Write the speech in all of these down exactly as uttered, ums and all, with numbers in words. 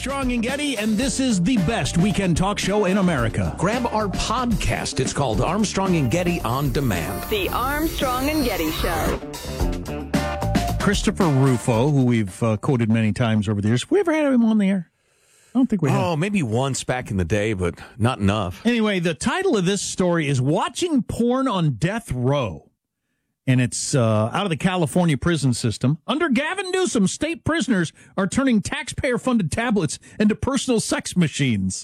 Armstrong and Getty, and this is the best weekend talk show in America. Grab our podcast. It's called Armstrong and Getty On Demand. The Armstrong and Getty Show. Christopher Rufo, who we've uh, quoted many times over the years. Have we ever had him on the air? I don't think we have. Oh, maybe once back in the day, but not enough. Anyway, the title of this story is Watching Porn on Death Row. And it's uh, out of the California prison system. Under Gavin Newsom, state prisoners are turning taxpayer-funded tablets into personal sex machines.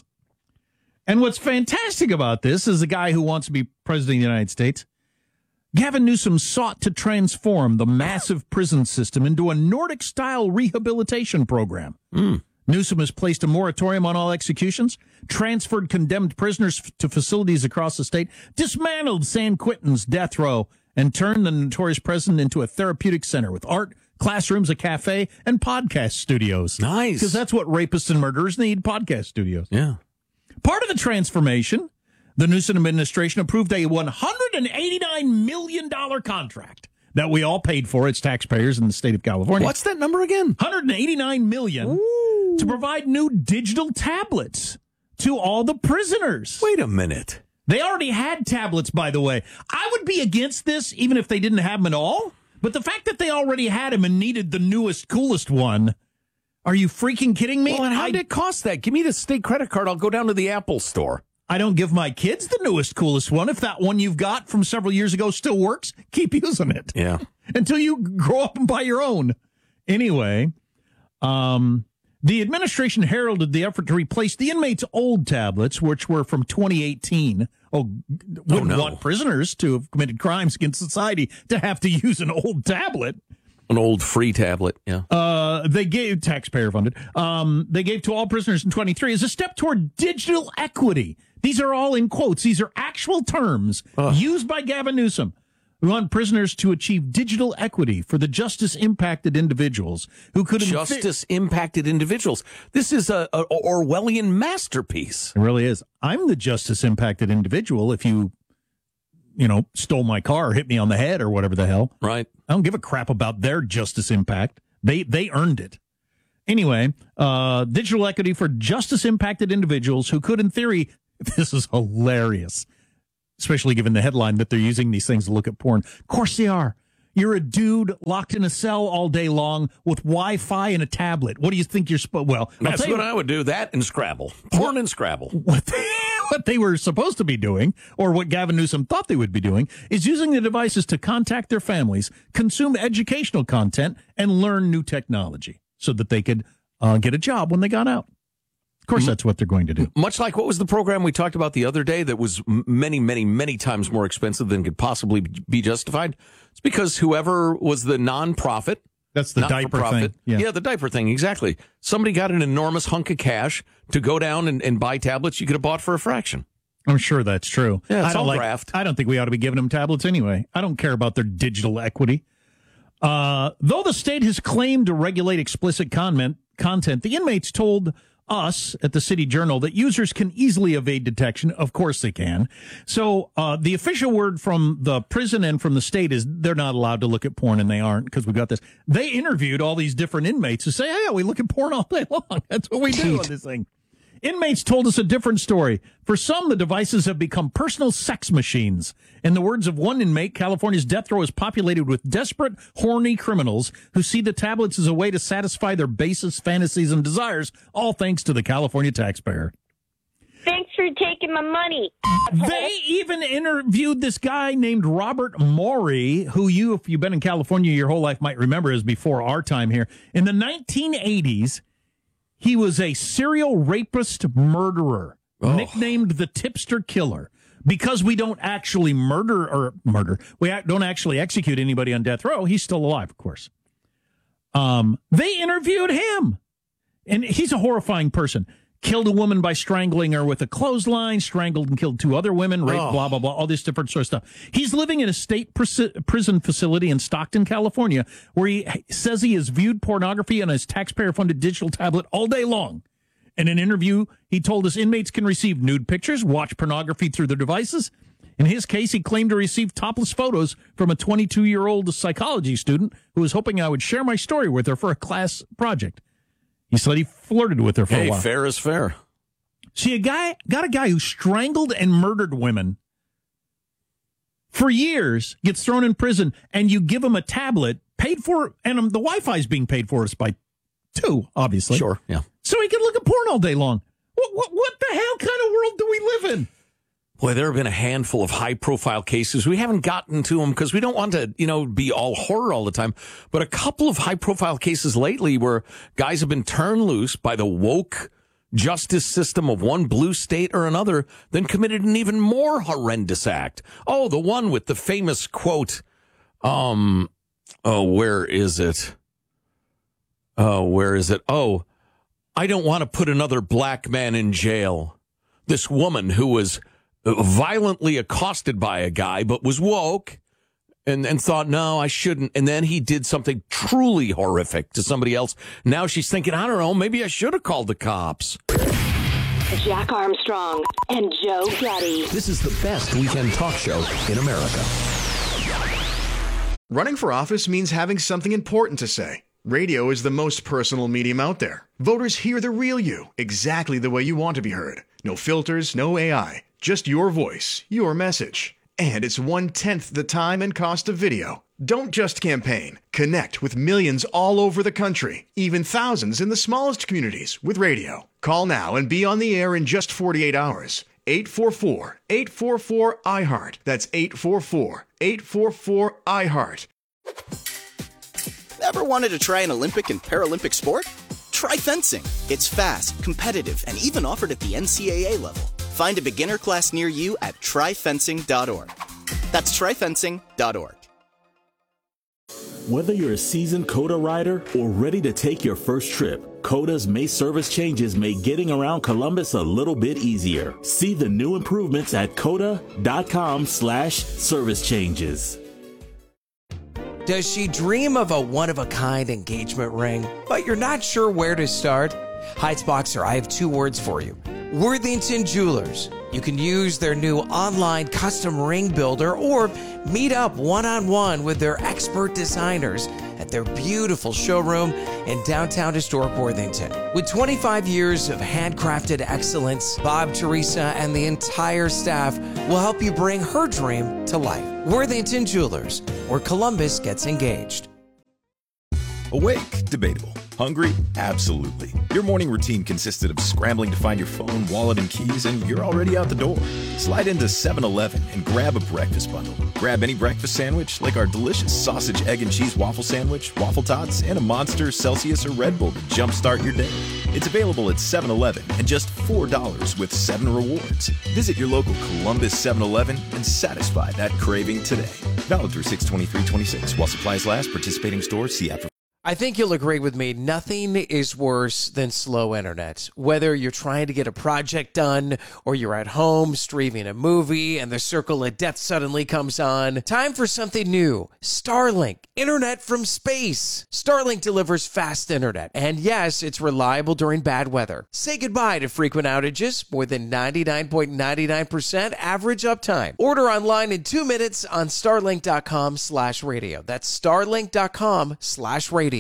And what's fantastic about this is a guy who wants to be president of the United States. Gavin Newsom sought to transform the massive prison system into a Nordic-style rehabilitation program. Mm. Newsom has placed a moratorium on all executions, transferred condemned prisoners f- to facilities across the state, dismantled San Quentin's death row, and turned the notorious prison into a therapeutic center with art, classrooms, a cafe, and podcast studios. Nice. Because that's what rapists and murderers need, podcast studios. Yeah. Part of the transformation, the Newsom administration approved a one hundred eighty-nine million dollars contract that we all paid for as taxpayers in the state of California. What's that number again? one hundred eighty-nine million dollars to provide new digital tablets to all the prisoners. Wait a minute. They already had tablets, by the way. I would be against this even if they didn't have them at all. But the fact that they already had them and needed the newest, coolest one, are you freaking kidding me? Well, and how I, did it cost that? Give me the state credit card. I'll go down to the Apple store. I don't give my kids the newest, coolest one. If that one you've got from several years ago still works, keep using it. Yeah. Until you grow up and buy your own. Anyway, um... the administration heralded the effort to replace the inmates' old tablets, which were from twenty eighteen. Oh, wouldn't oh, no. want prisoners to have committed crimes against society to have to use an old tablet. An old free tablet, yeah. Uh, they gave, taxpayer funded, um, they gave to all prisoners in twenty-three as a step toward digital equity. These are all in quotes. These are actual terms Ugh. used by Gavin Newsom. We want prisoners to achieve digital equity for the justice-impacted individuals who could... Justice-impacted individuals. This is a, a Orwellian masterpiece. It really is. I'm the justice-impacted individual if you, you know, stole my car or hit me on the head or whatever the hell. Right. I don't give a crap about their justice impact. They they earned it. Anyway, uh, digital equity for justice-impacted individuals who could, in theory... This is hilarious. Especially given the headline that they're using these things to look at porn. Of course they are. You're a dude locked in a cell all day long with Wi-Fi and a tablet. What do you think you're supposed... Well, that's what you, I would do. That and Scrabble. Porn what, and Scrabble. What they, what they were supposed to be doing, or what Gavin Newsom thought they would be doing, is using the devices to contact their families, consume educational content, and learn new technology so that they could uh, get a job when they got out. Of course, that's what they're going to do. Much like what was the program we talked about the other day that was many, many, many times more expensive than could possibly be justified? It's because whoever was the nonprofit. That's the diaper thing. Yeah. yeah, the diaper thing, exactly. Somebody got an enormous hunk of cash to go down and, and buy tablets you could have bought for a fraction. I'm sure that's true. Yeah, it's I don't all like, graft. I don't think we ought to be giving them tablets anyway. I don't care about their digital equity. Uh, though the state has claimed to regulate explicit comment, content, the inmates told us at the City Journal that users can easily evade detection. Of course they can. So uh, the official word from the prison and from the state is they're not allowed to look at porn, and they aren't because we got this. They interviewed all these different inmates who say, yeah, we look at porn all day long. That's what we do on this thing. Inmates told us a different story. For some, the devices have become personal sex machines. In the words of one inmate, California's death row is populated with desperate, horny criminals who see the tablets as a way to satisfy their basest fantasies and desires, all thanks to the California taxpayer. Thanks for taking my money. They even interviewed this guy named Robert Morey, who you, if you've been in California your whole life, might remember as before our time here. In the nineteen eighties, he was a serial rapist murderer, oh. nicknamed the Tipster Killer. Because we don't actually murder or murder, we don't actually execute anybody on death row. He's still alive, of course. Um, they interviewed him, and he's a horrifying person. Killed a woman by strangling her with a clothesline, strangled and killed two other women, raped, oh. blah, blah, blah, all this different sort of stuff. He's living in a state pris- prison facility in Stockton, California, where he says he has viewed pornography on his taxpayer-funded digital tablet all day long. In an interview, he told us inmates can receive nude pictures, watch pornography through their devices. In his case, he claimed to receive topless photos from a twenty-two-year-old psychology student who was hoping I would share my story with her for a class project. He said he flirted with her for Hey, a while. fair is fair. See, a guy got a guy who strangled and murdered women for years, gets thrown in prison, and you give him a tablet paid for, and um, the Wi-Fi is being paid for us by two, obviously. Sure, yeah. So he can look at porn all day long. What, what, what the hell kind of world do we live in? Boy, there have been a handful of high-profile cases. We haven't gotten to them because we don't want to, you know, be all horror all the time. But a couple of high-profile cases lately where guys have been turned loose by the woke justice system of one blue state or another, then committed an even more horrendous act. Oh, the one with the famous quote, um, oh, where is it? Oh, where is it? Oh, I don't want to put another black man in jail. This woman who was violently accosted by a guy, but was woke and, and thought, no, I shouldn't. And then he did something truly horrific to somebody else. Now she's thinking, I don't know, maybe I should have called the cops. Jack Armstrong and Joe Getty. This is the best weekend talk show in America. Running for office means having something important to say. Radio is the most personal medium out there. Voters hear the real you, exactly the way you want to be heard. No filters, no A I, just your voice, your message. And it's one-tenth the time and cost of video. Don't just campaign. Connect with millions all over the country, even thousands in the smallest communities with radio. Call now and be on the air in just forty-eight hours. eight four four, eight four four, I heart. That's eight four four, eight four four, I heart. Ever wanted to try an Olympic and Paralympic sport? Try fencing. It's fast, competitive, and even offered at the N C A A level. Find a beginner class near you at try fencing dot org. That's try fencing dot org. Whether you're a seasoned COTA rider or ready to take your first trip, COTA's May service changes make getting around Columbus a little bit easier. See the new improvements at COTA.com slash service changes. Does she dream of a one-of-a-kind engagement ring, but you're not sure where to start? Heights Boxer, I have two words for you. Worthington Jewelers. You can use their new online custom ring builder or meet up one-on-one with their expert designers at their beautiful showroom in downtown historic Worthington. With twenty-five years of handcrafted excellence, Bob, Teresa, and the entire staff will help you bring her dream to life. Worthington Jewelers, where Columbus gets engaged. Awake? Debatable. Hungry? Absolutely. Your morning routine consisted of scrambling to find your phone, wallet, and keys, and you're already out the door. Slide into seven eleven and grab a breakfast bundle. Grab any breakfast sandwich, like our delicious sausage, egg, and cheese waffle sandwich, waffle tots, and a Monster, Celsius, or Red Bull to jumpstart your day. It's available at seven eleven and just four dollars with seven rewards. Visit your local Columbus seven eleven and satisfy that craving today. Valid through six twenty-three twenty-six. While supplies last, participating stores, see app for... I think you'll agree with me. Nothing is worse than slow internet. Whether you're trying to get a project done or you're at home streaming a movie and the circle of death suddenly comes on, time for something new. Starlink, internet from space. Starlink delivers fast internet. And yes, it's reliable during bad weather. Say goodbye to frequent outages. More than ninety-nine point nine nine percent average uptime. Order online in two minutes on starlink.com slash radio. That's starlink.com slash radio.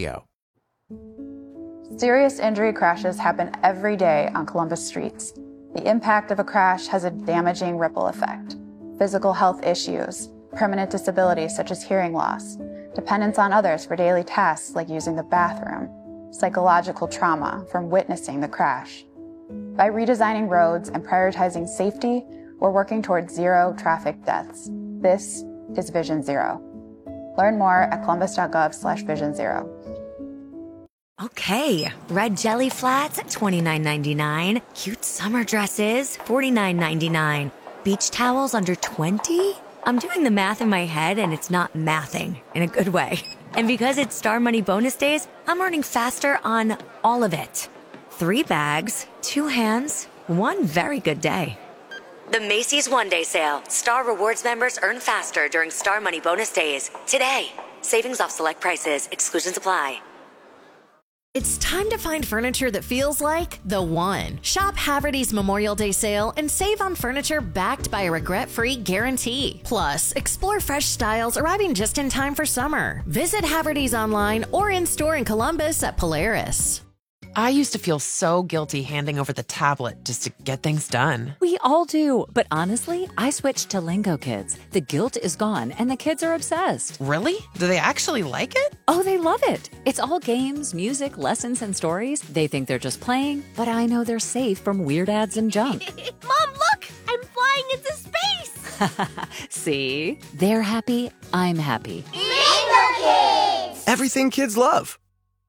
Serious injury crashes happen every day on Columbus streets. The impact of a crash has a damaging ripple effect. Physical health issues, permanent disabilities such as hearing loss, dependence on others for daily tasks like using the bathroom, psychological trauma from witnessing the crash. By redesigning roads and prioritizing safety, we're working towards zero traffic deaths. This is Vision Zero. Learn more at columbus.gov slash vision zero. Okay, red jelly flats at twenty-nine ninety-nine. Cute summer dresses, forty-nine ninety-nine. Beach towels under twenty? I'm doing the math in my head and it's not mathing in a good way. And because it's Star Money bonus days, I'm earning faster on all of it. Three bags, two hands, one very good day. The Macy's One Day Sale. Star Rewards members earn faster during Star Money bonus days. Today. Savings off select prices. Exclusions apply. It's time to find furniture that feels like the one. Shop Haverty's Memorial Day sale and save on furniture backed by a regret-free guarantee. Plus, explore fresh styles arriving just in time for summer. Visit Haverty's online or in-store in Columbus at Polaris. I used to feel so guilty handing over the tablet just to get things done. We all do. But honestly, I switched to Lingo Kids. The guilt is gone and the kids are obsessed. Really? Do they actually like it? Oh, they love it. It's all games, music, lessons, and stories. They think they're just playing, but I know they're safe from weird ads and junk. Mom, look! I'm flying into space! See? They're happy. I'm happy. Lingo Kids! Everything kids love.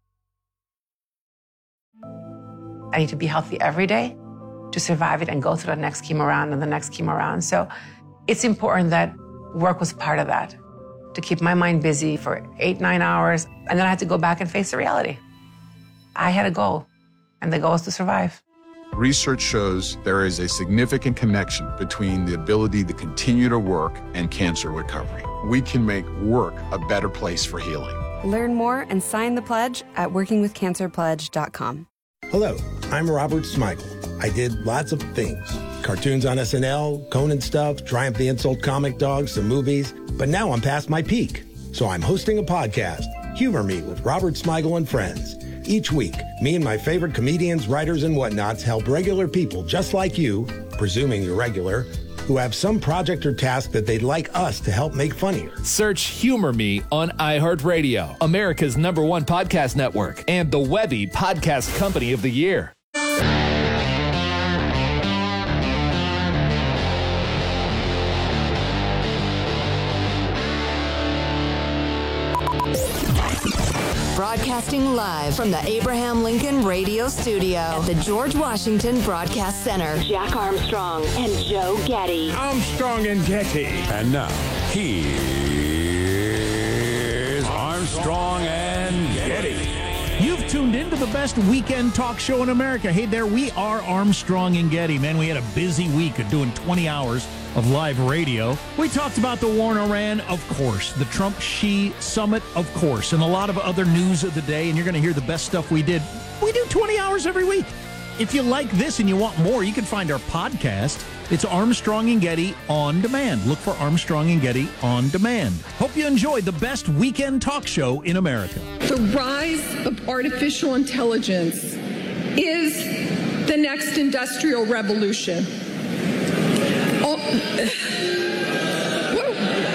I need to be healthy every day to survive it and go through the next chemo round and the next chemo round. So it's important that work was part of that, to keep my mind busy for eight, nine hours. And then I had to go back and face the reality. I had a goal, and the goal is to survive. Research shows there is a significant connection between the ability to continue to work and cancer recovery. We can make work a better place for healing. Learn more and sign the pledge at working with cancer pledge dot com. Hello, I'm Robert Smigel. I did lots of things. Cartoons on S N L, Conan stuff, Triumph the Insult comic dogs, some movies. But now I'm past my peak. So I'm hosting a podcast, Humor Me with Robert Smigel and Friends. Each week, me and my favorite comedians, writers, and whatnots help regular people just like you, presuming you're regular, who have some project or task that they'd like us to help make funnier. Search Humor Me on iHeartRadio, America's number one podcast network, and the Webby Podcast Company of the Year. Broadcasting live from the Abraham Lincoln Radio Studio at the George Washington Broadcast Center. Jack Armstrong and Joe Getty. Armstrong and Getty. And now, here's Armstrong and Getty. You've tuned into the best weekend talk show in America. Hey there, we are Armstrong and Getty. Man, we had a busy week of doing twenty hours of live radio. We talked about the war in Iran, of course, the Trump-Xi summit, of course, and a lot of other news of the day, and you're going to hear the best stuff we did. We do twenty hours every week. If you like this and you want more, you can find our podcast. It's Armstrong and Getty On Demand. Look for Armstrong and Getty On Demand. Hope you enjoyed the best weekend talk show in America. The rise of artificial intelligence is the next industrial revolution. Oh, whoa.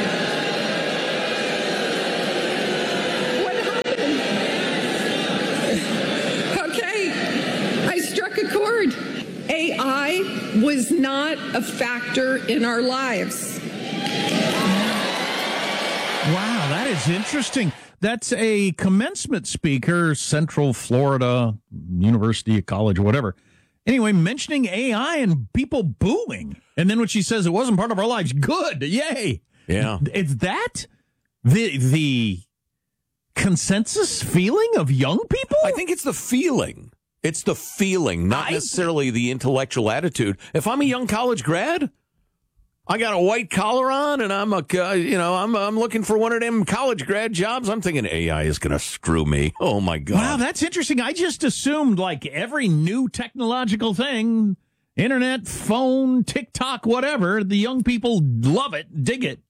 What happened? Okay, I struck a chord. A I was not a factor in our lives. Wow, that is interesting. That's a commencement speaker, Central Florida University, college, whatever. Anyway, mentioning A I and people booing. And then when she says it wasn't part of our lives, good, yay. Yeah. Is that the the consensus feeling of young people? I think it's the feeling. It's the feeling, not I, necessarily the intellectual attitude. If I'm a young college grad, I got a white collar on, and I'm a, uh, you know, I'm I'm looking for one of them college grad jobs. I'm thinking A I is going to screw me. Oh my God! Wow, that's interesting. I just assumed like every new technological thing, internet, phone, TikTok, whatever, the young people love it, dig it.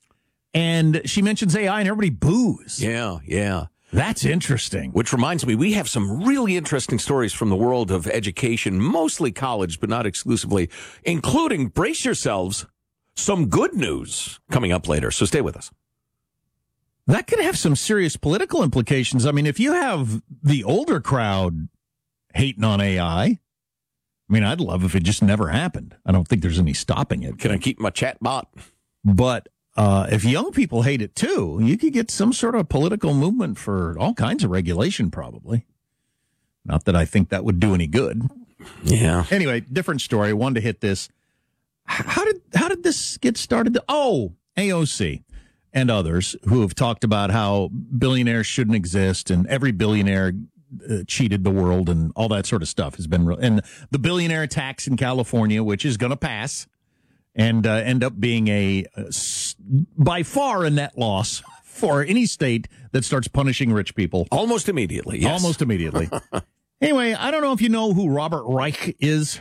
And she mentions A I, and everybody boos. Yeah, yeah. That's interesting. Which reminds me, we have some really interesting stories from the world of education, mostly college, but not exclusively, including, brace yourselves, some good news coming up later. So stay with us. That could have some serious political implications. I mean, if you have the older crowd hating on A I, I mean, I'd love if it just never happened. I don't think there's any stopping it. Can I keep my chat bot? But uh, if young people hate it too, you could get some sort of political movement for all kinds of regulation, probably. Not that I think that would do any good. Yeah. Anyway, different story. Wanted to hit this. How did how did this get started? Oh, A O C and others who have talked about how billionaires shouldn't exist and every billionaire uh, cheated the world and all that sort of stuff has been real. And the billionaire tax in California, which is going to pass and uh, end up being a uh, by far a net loss for any state that starts punishing rich people. Almost immediately. Yes. Almost immediately. Anyway, I don't know if you know who Robert Reich is.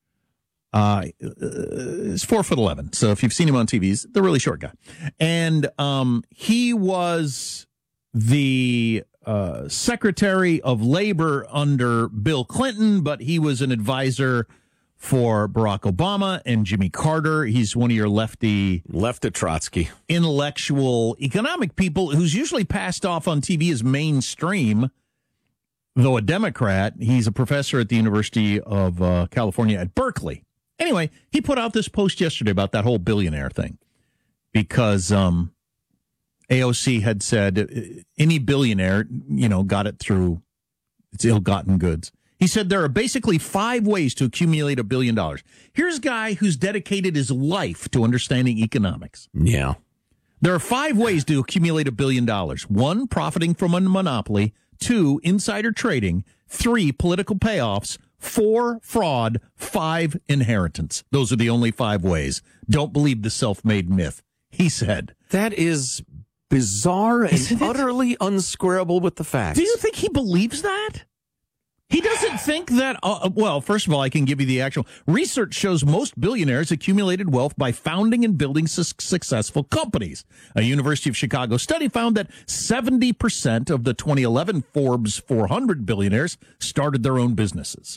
Uh, he's four foot eleven. So if you've seen him on T V, he's the really short guy. And um, he was the uh, Secretary of Labor under Bill Clinton, but he was an advisor for Barack Obama and Jimmy Carter. He's one of your lefty... Left of Trotsky. Intellectual economic people who's usually passed off on T V as mainstream. Though a Democrat, he's a professor at the University of uh, California at Berkeley. Anyway, he put out this post yesterday about that whole billionaire thing because um, A O C had said any billionaire, you know, got it through its ill-gotten goods. He said there are basically five ways to accumulate a billion dollars. Here's a guy who's dedicated his life to understanding economics. Yeah. There are five ways to accumulate a billion dollars. One, profiting from a monopoly. Two, insider trading. Three, political payoffs. Four, fraud. Five, inheritance. Those are the only five ways. Don't believe the self-made myth, he said. That is bizarre and utterly unsquareable with the facts. Do you think he believes that? He doesn't think that, uh, well, first of all, I can give you the actual. Research shows most billionaires accumulated wealth by founding and building su- successful companies. A University of Chicago study found that seventy percent of the twenty eleven Forbes four hundred billionaires started their own businesses.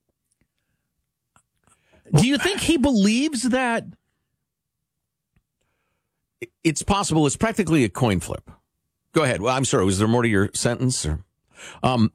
Do you think he believes that? It's possible. It's practically a coin flip. Go ahead. Well, I'm sorry. Was there more to your sentence? Or, um,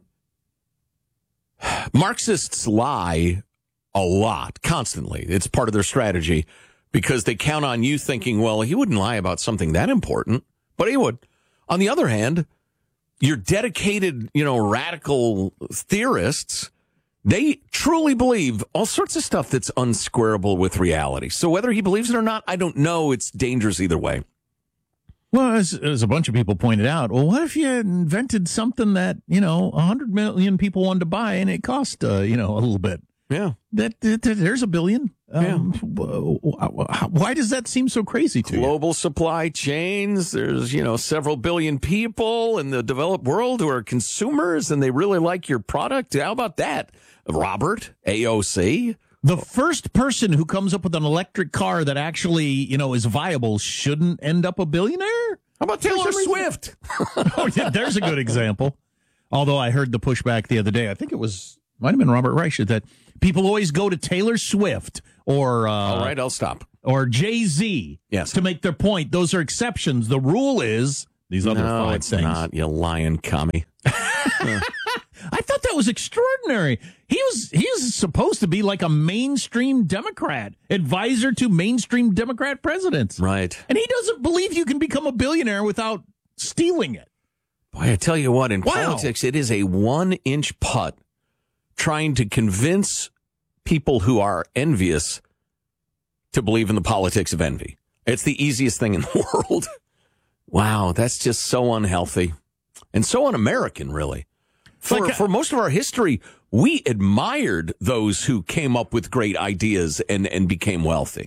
Marxists lie a lot, constantly. It's part of their strategy because they count on you thinking, well, he wouldn't lie about something that important, but he would. On the other hand, your dedicated, you know, radical theorists, they truly believe all sorts of stuff that's unsquareable with reality. So whether he believes it or not, I don't know. It's dangerous either way. Well, as, as a bunch of people pointed out, well, what if you invented something that, you know, one hundred million people wanted to buy and it cost, uh, you know, a little bit? Yeah. That, that, that There's a billion. Um, yeah. Why does that seem so crazy to you? Global supply chains. There's, you know, several billion people in the developed world who are consumers and they really like your product. How about that, Robert, A O C? The first person who comes up with an electric car that actually, you know, is viable shouldn't end up a billionaire? How about Taylor Swift? Oh, yeah, there's a good example. Although I heard the pushback the other day. I think it was, might have been Robert Reich, that people always go to Taylor Swift or... Uh, All right, I'll stop. Or Jay-Z yes. to make their point. Those are exceptions. The rule is these other no, five it's things. not, you lying commie. I thought that was extraordinary. He was he was supposed to be like a mainstream Democrat, advisor to mainstream Democrat presidents. Right. And he doesn't believe you can become a billionaire without stealing it. Boy, I tell you what, in wow. politics, it is a one-inch putt trying to convince people who are envious to believe in the politics of envy. It's the easiest thing in the world. Wow, that's just so unhealthy and so un-American, really. For, like, for most of our history, we admired those who came up with great ideas and, and became wealthy.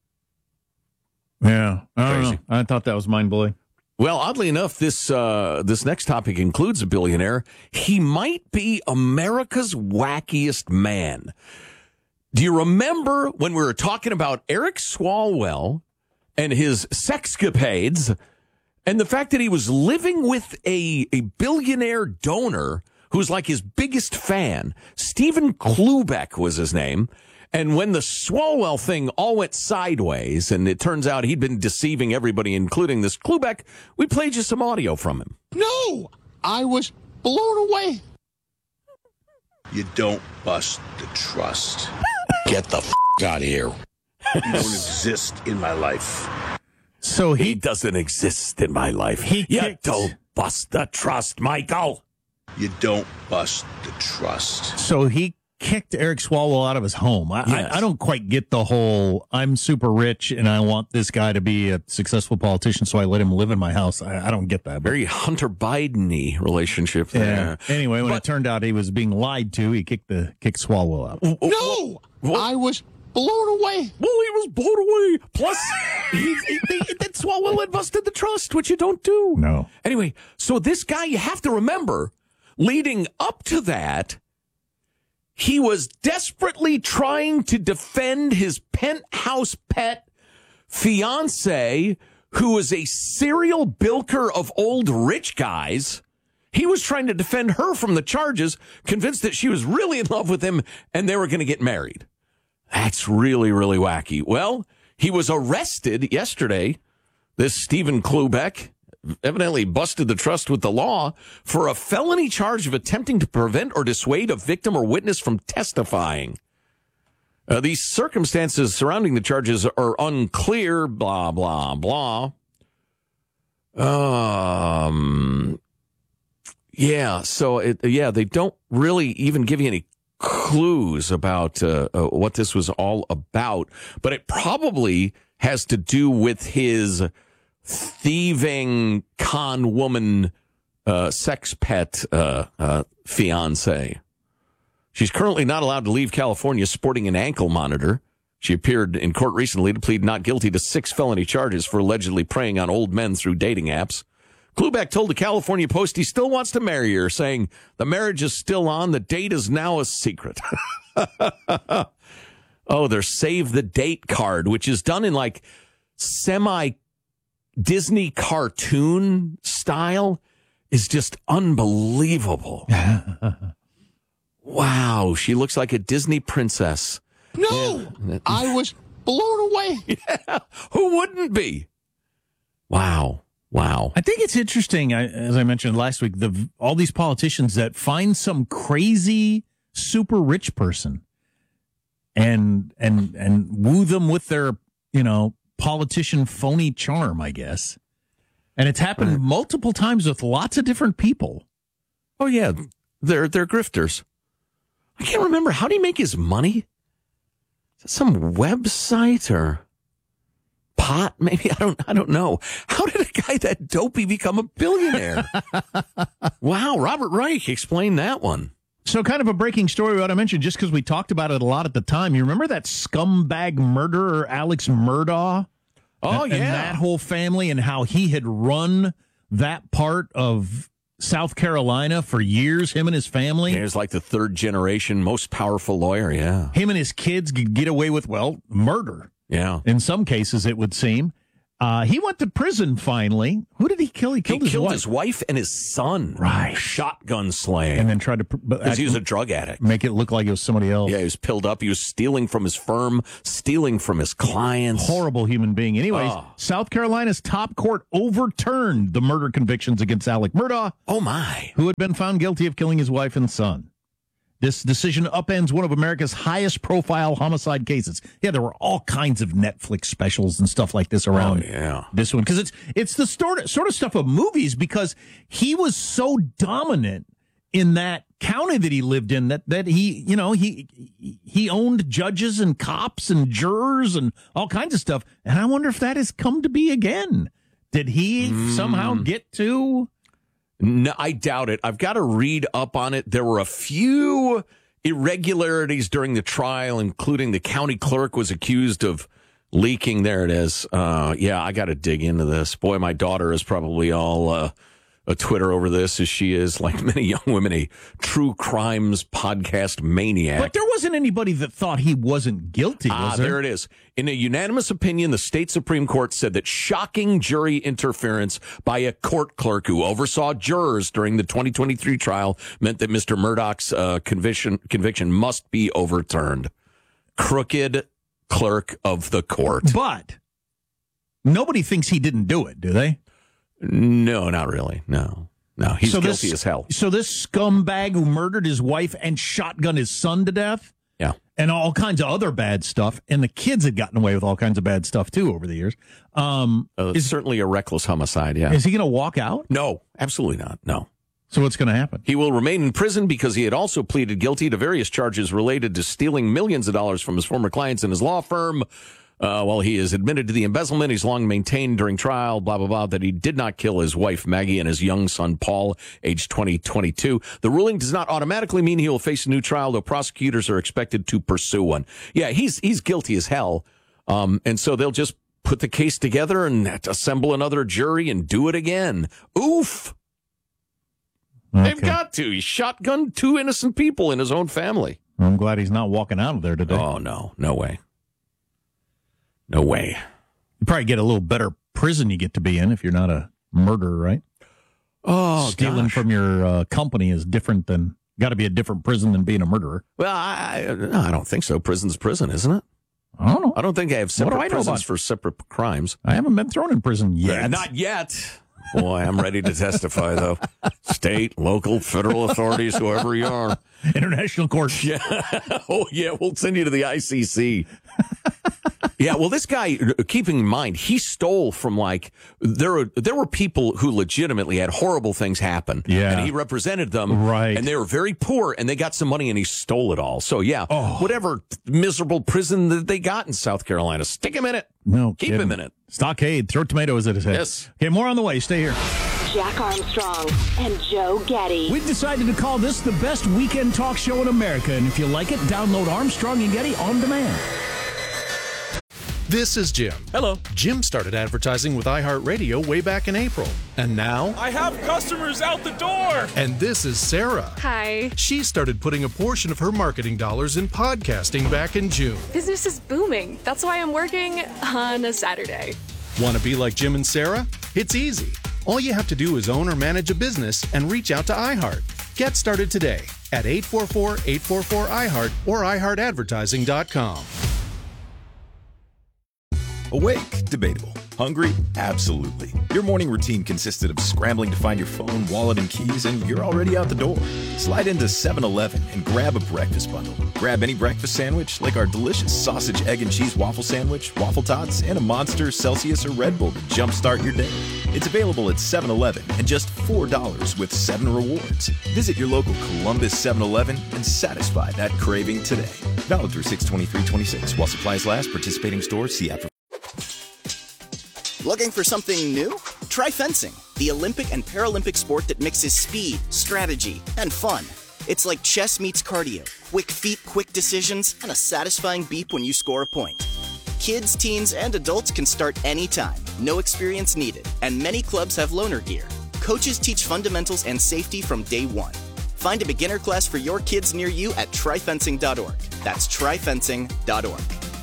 Yeah, I don't know. I thought that was mind-blowing. Well, oddly enough, this uh, this next topic includes a billionaire. He might be America's wackiest man. Do you remember when we were talking about Eric Swalwell and his sexcapades and the fact that he was living with a, a billionaire donor who's like his biggest fan? Stephen Klubeck was his name. And when the Swalwell thing all went sideways, and it turns out he'd been deceiving everybody, including this Klubeck, we played you some audio from him. No, I was blown away. You don't bust the trust. Get the f*** out of here. You don't exist in my life. So he, he doesn't exist in my life. He you kicked. don't bust the trust, Michael. You don't bust the trust. So he kicked Eric Swalwell out of his home. I, Yes. I, I don't quite get the whole, I'm super rich and I want this guy to be a successful politician, so I let him live in my house. I, I don't get that. Very Hunter Biden-y relationship there. Yeah. Anyway, when But- it turned out he was being lied to, he kicked the kicked Swalwell out. No, I was blown away. Well, he was blown away. Plus, he, he, they, that Swalwell had busted the trust, which you don't do. No. Anyway, so this guy, you have to remember, leading up to that, he was desperately trying to defend his penthouse pet fiance, who was a serial bilker of old rich guys. He was trying to defend her from the charges, convinced that she was really in love with him and they were going to get married. That's really, really wacky. Well, he was arrested yesterday. This Stephen Klubeck evidently busted the trust with the law for a felony charge of attempting to prevent or dissuade a victim or witness from testifying. Uh, these circumstances surrounding the charges are unclear, blah, blah, blah. Um, yeah, so, it, yeah, they don't really even give you any clues about uh, uh, what this was all about, but it probably has to do with his thieving con woman uh, sex pet uh, uh, fiance. She's currently not allowed to leave California sporting an ankle monitor. She appeared in court recently to plead not guilty to six felony charges for allegedly preying on old men through dating apps. Klubeck told the California Post he still wants to marry her, saying the marriage is still on. The date is now a secret. Oh, their save the date card, which is done in like semi Disney cartoon style, is just unbelievable. Wow, she looks like a Disney princess. No, yeah. I was blown away. Yeah, who wouldn't be? Wow. Wow. I think it's interesting, as I mentioned last week, the all these politicians that find some crazy, super rich person and and and woo them with their, you know, politician phony charm, I guess. And it's happened right. multiple times with lots of different people. Oh, yeah. They're they're grifters. I can't remember. How do he make his money? Is that some website or pot? Maybe I don't. I don't know. How did a guy that dopey become a billionaire? Wow, Robert Reich, explain that one. So, kind of a breaking story. What I mentioned, just because we talked about it a lot at the time. You remember that scumbag murderer Alex Murdaugh? Oh and, yeah, and that whole family, and how he had run that part of South Carolina for years, him and his family. He was like the third generation most powerful lawyer, yeah. Him and his kids could get away with, well, murder. Yeah. In some cases, it would seem. Uh, he went to prison finally. Who did he kill? He killed, he his, killed wife. his wife and his son. Right. Shotgun slaying. And then tried to... Because he was a drug addict. Make it look like it was somebody else. Yeah, he was pilled up. He was stealing from his firm, stealing from his clients. Horrible human being. Anyways, oh. South Carolina's top court overturned the murder convictions against Alex Murdaugh. Oh, my. Who had been found guilty of killing his wife and son. This decision upends one of America's highest profile homicide cases. Yeah, there were all kinds of Netflix specials and stuff like this around oh, yeah. this one. Because it's it's the sort of, sort of stuff of movies, because he was so dominant in that county that he lived in that, that he, you know, he he owned judges and cops and jurors and all kinds of stuff. And I wonder if that has come to be again. Did he mm. somehow get to... No, I doubt it. I've got to read up on it. There were a few irregularities during the trial, including the county clerk was accused of leaking. There it is. Uh, yeah, I got to dig into this. Boy, my daughter is probably all uh, a Twitter over this, as she is, like many young women, a true crimes podcast maniac. But there wasn't anybody that thought he wasn't guilty, was ah, there? there it is. In a unanimous opinion, the state Supreme Court said that shocking jury interference by a court clerk who oversaw jurors during the twenty twenty-three trial meant that Mister Murdaugh's uh, conviction conviction must be overturned. Crooked clerk of the court. But nobody thinks he didn't do it, do they? No, not really. No. No, he's so guilty this, as hell. So this scumbag who murdered his wife and shotgunned his son to death? Yeah. And all kinds of other bad stuff. And the kids had gotten away with all kinds of bad stuff, too, over the years. Um, uh, it's certainly a reckless homicide, yeah. Is he going to walk out? No, absolutely not. No. So what's going to happen? He will remain in prison because he had also pleaded guilty to various charges related to stealing millions of dollars from his former clients and his law firm. Uh, while he is admitted to the embezzlement, he's long maintained during trial, blah, blah, blah, that he did not kill his wife, Maggie, and his young son, Paul, age twenty, twenty-two. The ruling does not automatically mean he will face a new trial, though prosecutors are expected to pursue one. Yeah, he's he's guilty as hell. Um, and so they'll just put the case together and assemble another jury and do it again. Oof. Okay. They've got to. He shotgunned two innocent people in his own family. I'm glad he's not walking out of there today. Oh, no. No way. No way. You probably get a little better prison you get to be in if you're not a murderer, right? Oh, stealing gosh. from your uh, company is different than, got to be a different prison than being a murderer. Well, I, I, no, I don't think so. Prison's prison, isn't it? I don't know. I don't think I have What separate do I know prisons about- for separate crimes. I haven't been thrown in prison yet. Not yet. Boy, I'm ready to testify, though. State, local, federal authorities, whoever you are. International court. Yeah. Oh, yeah, we'll send you to the I C C. Yeah, well, this guy, keeping in mind, he stole from, like, there were, there were people who legitimately had horrible things happen. Yeah. And he represented them. Right. And they were very poor, and they got some money, and he stole it all. So, yeah, Oh. whatever miserable prison that they got in South Carolina, stick him in it. No Keep kidding. him in it. Stockade, throw tomatoes at his head. Yes. Okay, more on the way. Stay here. Jack Armstrong and Joe Getty. We've decided to call this the best weekend talk show in America, and if you like it, download Armstrong and Getty on demand. This is Jim. Hello. Jim started advertising with iHeartRadio way back in April. And now... I have customers out the door! And this is Sarah. Hi. She started putting a portion of her marketing dollars in podcasting back in June. Business is booming. That's why I'm working on a Saturday. Want to be like Jim and Sarah? It's easy. All you have to do is own or manage a business and reach out to iHeart. Get started today at eight four four, eight four four, I heart or i heart advertising dot com. Awake? Debatable. Hungry? Absolutely. Your morning routine consisted of scrambling to find your phone, wallet, and keys, and you're already out the door. Slide into seven eleven and grab a breakfast bundle. Grab any breakfast sandwich, like our delicious sausage, egg, and cheese waffle sandwich, waffle tots, and a Monster, Celsius, or Red Bull to jumpstart your day. It's available at seven eleven and just four dollars with seven rewards. Visit your local Columbus seven eleven and satisfy that craving today. Valid through six twenty-three twenty-six. While supplies last, participating stores, see app for... Looking for something new? Try fencing, the Olympic and Paralympic sport that mixes speed, strategy, and fun. It's like chess meets cardio, quick feet, quick decisions, and a satisfying beep when you score a point. Kids, teens, and adults can start anytime, no experience needed, and many clubs have loaner gear. Coaches teach fundamentals and safety from day one. Find a beginner class for your kids near you at try fencing dot org. That's try fencing dot org.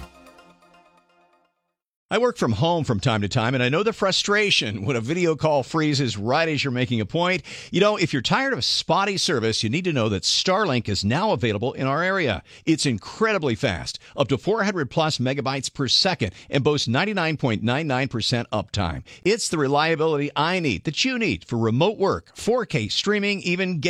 I work from home from time to time, and I know the frustration when a video call freezes right as you're making a point. You know, if you're tired of spotty service, you need to know that Starlink is now available in our area. It's incredibly fast, up to four hundred plus megabytes per second, and boasts ninety-nine point nine nine percent uptime. It's the reliability I need, that you need, for remote work, four K streaming, even